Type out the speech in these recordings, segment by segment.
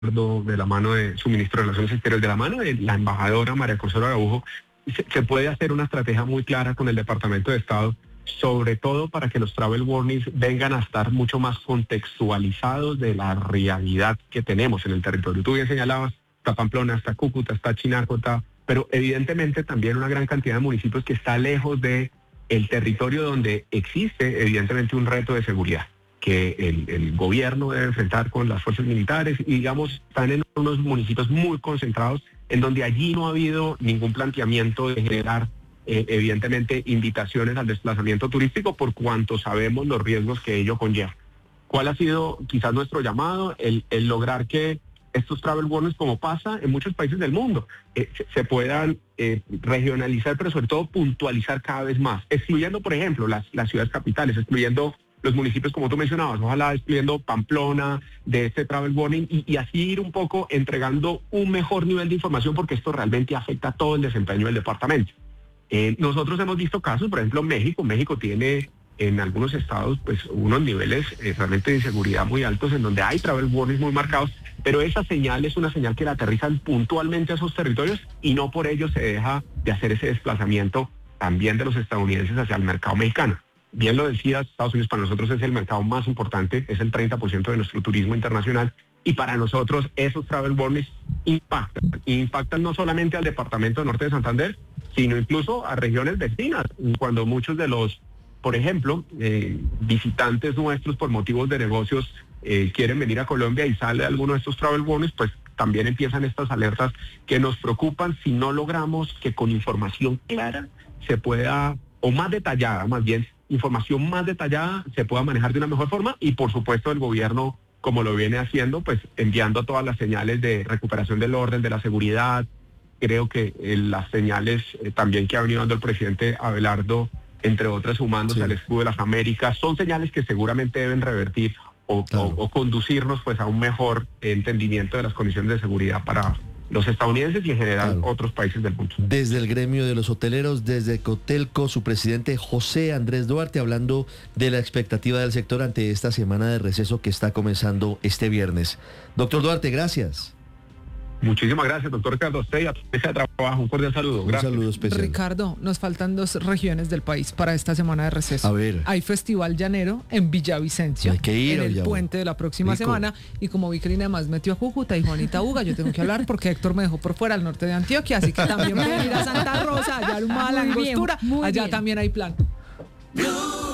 de la mano de su ministro de Relaciones Exteriores, de la mano de la embajadora María Consuelo Araujo, se puede hacer una estrategia muy clara con el Departamento de Estado, sobre todo para que los travel warnings vengan a estar mucho más contextualizados de la realidad que tenemos en el territorio. Tú bien señalabas, está Pamplona, está Cúcuta, está Chinacota, pero evidentemente también una gran cantidad de municipios que está lejos de el territorio donde existe evidentemente un reto de seguridad que el gobierno debe enfrentar con las fuerzas militares y digamos están en unos municipios muy concentrados en donde allí no ha habido ningún planteamiento de generar evidentemente invitaciones al desplazamiento turístico por cuanto sabemos los riesgos que ello conlleva. ¿Cuál ha sido quizás nuestro llamado? El lograr que estos travel warnings, como pasa en muchos países del mundo, se puedan regionalizar, pero sobre todo puntualizar cada vez más, excluyendo, por ejemplo, las ciudades capitales, excluyendo los municipios como tú mencionabas, ojalá excluyendo Pamplona de este travel warning y así ir un poco entregando un mejor nivel de información porque esto realmente afecta a todo el desempeño del departamento. Nosotros hemos visto casos, por ejemplo, México tiene en algunos estados pues unos niveles realmente de inseguridad muy altos en donde hay travel warnings muy marcados, pero esa señal es una señal que la aterrizan puntualmente a esos territorios y no por ello se deja de hacer ese desplazamiento también de los estadounidenses hacia el mercado mexicano. Bien lo decías, Estados Unidos para nosotros es el mercado más importante, es el 30% de nuestro turismo internacional y para nosotros esos travel warnings impactan no solamente al departamento de Norte de Santander, sino incluso a regiones vecinas, cuando muchos de los, por ejemplo, visitantes nuestros por motivos de negocios quieren venir a Colombia y sale alguno de estos travel warnings, pues también empiezan estas alertas que nos preocupan si no logramos que con información clara se pueda, o más detallada más bien, información más detallada se pueda manejar de una mejor forma y por supuesto el gobierno, como lo viene haciendo, pues enviando todas las señales de recuperación del orden, de la seguridad. Creo que las señales también que ha venido dando el presidente Abelardo, entre otras sumándose al escudo de las Américas, son señales que seguramente deben revertir o conducirnos pues a un mejor entendimiento de las condiciones de seguridad para los estadounidenses y en general otros países del mundo. Desde el gremio de los hoteleros, desde Cotelco, su presidente José Andrés Duarte, hablando de la expectativa del sector ante esta semana de receso que está comenzando este viernes. Doctor Duarte, gracias. Muchísimas gracias, doctor Ricardo. A usted y a tu mesa de trabajo. Un cordial saludo. Gracias. Un saludo especial. Ricardo, nos faltan 2 regiones del país para esta semana de receso. A ver. Hay Festival Llanero en Villavicencio. Hay que ir, en el puente de la próxima semana. Y como Vicrina además metió a Cúcuta y Juanita Uga, yo tengo que hablar porque Héctor me dejó por fuera al norte de Antioquia. Así que también pueden ir a Santa Rosa, allá al Humada la Angostura. Allá también hay plan. Blue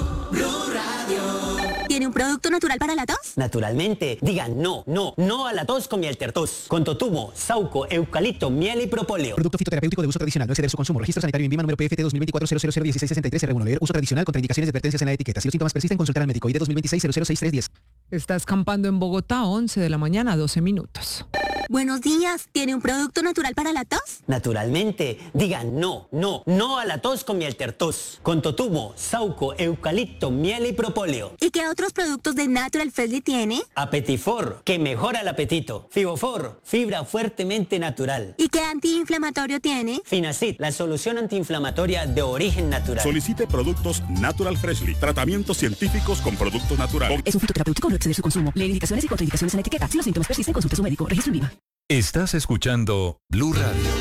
Radio. ¿Tiene un producto natural para la tos? Naturalmente. Digan no a la tos con miel tertos. Con totumo, sauco, eucalipto, miel y propóleo. Producto fitoterapéutico de uso tradicional. No exceder su consumo. Registro sanitario INVIMA número PFT 2024-00001663 R1. Leer uso tradicional. Contraindicaciones y advertencias en la etiqueta. Si los síntomas persisten, consultar al médico. ID 2026-006310. Está escampando en Bogotá, 11 de la mañana, 12 minutos. Buenos días. ¿Tiene un producto natural para la tos? Naturalmente. Digan no a la tos con miel tertos. Con totumo, sauco, eucalipto, miel y propóleo. ¿Y qué otros productos de Natural Freshly tiene? Apetifor, que mejora el apetito. Fibofor, fibra fuertemente natural. ¿Y qué antiinflamatorio tiene? Finacid, la solución antiinflamatoria de origen natural. Solicite productos Natural Freshly. Tratamientos científicos con productos naturales. Es un fitoterapéutico, no exceder su consumo. Leer indicaciones y contraindicaciones en la etiqueta. Si los síntomas persisten, consulte a su médico. Registro INVIMA. Estás escuchando Blue Radio.